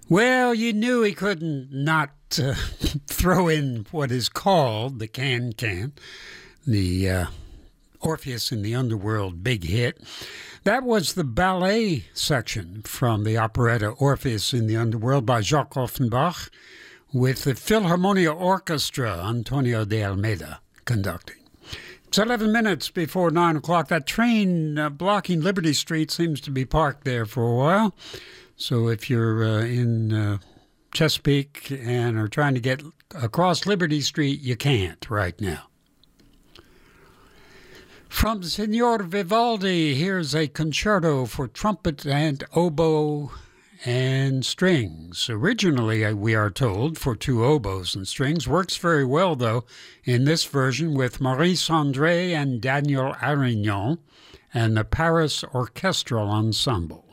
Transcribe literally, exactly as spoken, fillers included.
Well, you knew he couldn't not uh, throw in what is called the can-can, the uh, Orpheus in the Underworld big hit. That was the ballet section from the operetta Orpheus in the Underworld by Jacques Offenbach, with the Philharmonia Orchestra, Antonio de Almeida, conducting. It's eleven minutes before nine o'clock. That train uh, blocking Liberty Street seems to be parked there for a while. So if you're uh, in uh, Chesapeake and are trying to get across Liberty Street, you can't right now. From Signor Vivaldi, here's a concerto for trumpet and oboe and strings. Originally, we are told, for two oboes and strings. Works very well, though, in this version with Maurice André and Daniel Arignon and the Paris Orchestral Ensemble.